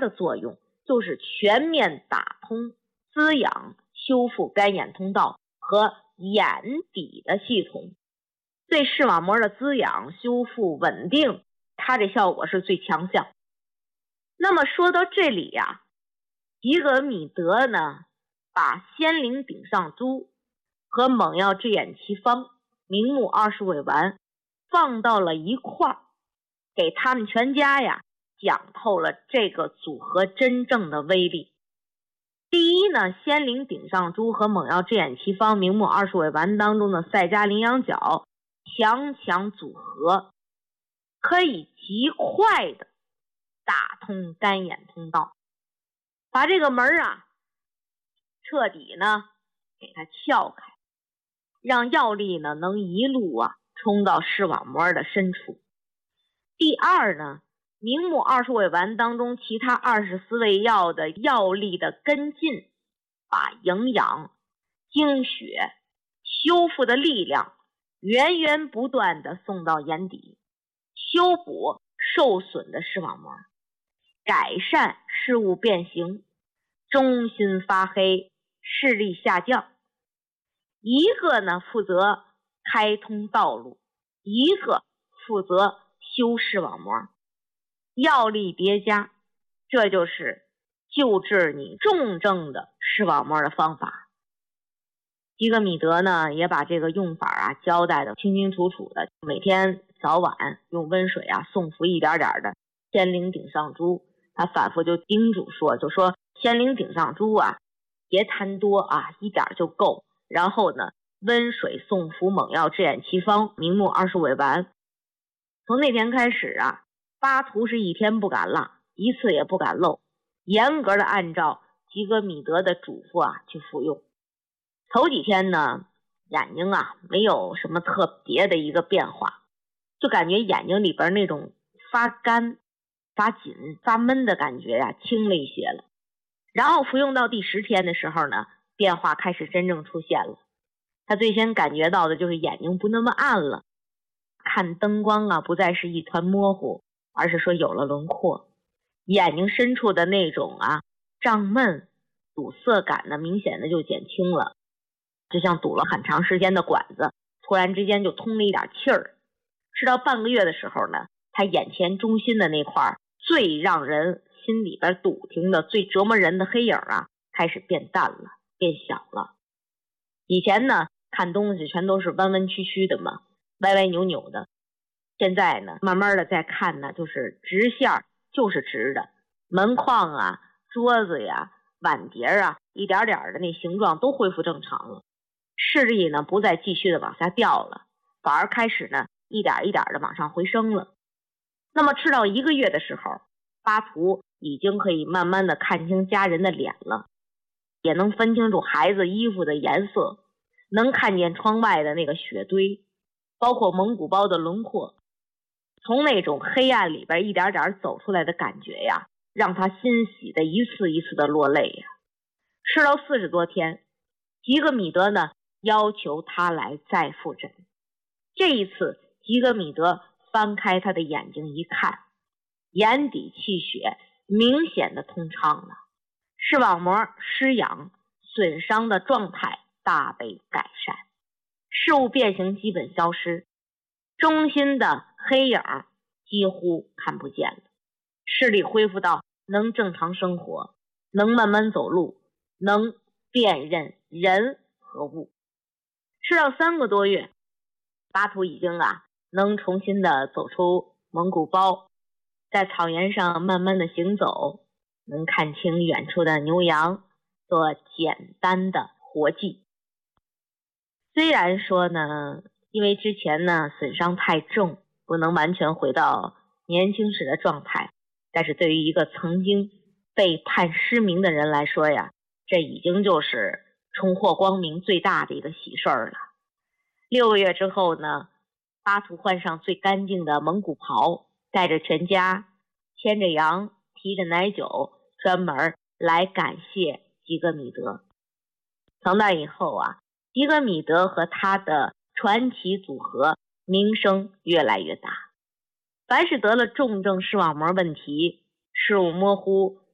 的作用就是全面打通、滋养、修复干眼通道和眼底的系统，对视网膜的滋养、修复、稳定，它这效果是最强项。那么说到这里呀，吉格米德呢，把仙灵顶上珠和猛药治眼奇方、明目20味丸放到了一块儿，给他们全家呀讲透了这个组合真正的威力。第一呢，仙灵顶上珠和猛药治眼奇方、明目20味丸当中的赛加羚羊角强组合，可以极快的打通干眼通道，把这个门啊彻底呢给它撬开，让药力呢能一路冲到视网膜的深处。第二呢，明目20味丸当中其他24味药的药力的跟进，把营养、精血、修复的力量源源不断的送到眼底，修补受损的视网膜，改善视物变形、中心发黑、视力下降。一个呢负责开通道路，一个负责修视网膜，药力叠加，这就是救治你重症的视网膜的方法。吉格米德呢也把这个用法交代的清清楚楚的，每天早晚用温水送服一点点的仙灵顶上珠。他反复就叮嘱说，就说仙灵顶上珠别贪多一点就够。然后呢，温水送服猛药治眼奇方、明目20味丸。从那天开始巴图是一天不敢落，一次也不敢漏，严格的按照吉格米德的嘱咐去服用。头几天呢，眼睛没有什么特别的一个变化，就感觉眼睛里边那种发干、发紧、发闷的感觉轻了一些了。然后服用到第10天的时候呢，变化开始真正出现了。他最先感觉到的就是眼睛不那么暗了，看灯光不再是一团模糊，而是说有了轮廓。眼睛深处的那种胀闷、堵塞感呢，明显的就减轻了，就像堵了很长时间的管子，突然之间就通了一点气儿。吃到半个月的时候呢，他眼前中心的那块最让人心里边堵听的、最折磨人的黑影开始变淡了，变小了。以前呢，看东西全都是弯弯曲曲的嘛，歪歪扭扭的。现在呢，慢慢的在看呢，就是直线，就是直的。门框桌子碗碟一点点的那形状都恢复正常了。视力呢，不再继续的往下掉了，反而开始呢，一点一点的往上回升了。那么吃到1个月的时候，巴图已经可以慢慢的看清家人的脸了，也能分清楚孩子衣服的颜色，能看见窗外的那个雪堆，包括蒙古包的轮廓。从那种黑暗里边一点点走出来的感觉让他欣喜的一次一次的落泪吃到40多天，吉格米德呢要求他来再复诊。这一次吉格米德翻开他的眼睛一看，眼底气血明显的通畅了，视网膜失养损伤的状态大被改善，视物变形基本消失，中心的黑影几乎看不见了，视力恢复到能正常生活，能慢慢走路，能辨认人和物。吃到3个多月，巴图已经能重新的走出蒙古包，在草原上慢慢的行走，能看清远处的牛羊，做简单的活计。虽然说呢，因为之前呢损伤太重，不能完全回到年轻时的状态，但是对于一个曾经被判失明的人来说这已经就是重获光明最大的一个喜事儿了。6个月之后呢，巴图换上最干净的蒙古袍，带着全家，牵着羊，提着奶酒，专门来感谢吉格米德。从那以后吉格米德和他的传奇组合名声越来越大。凡是得了重症视网膜问题、视物模糊、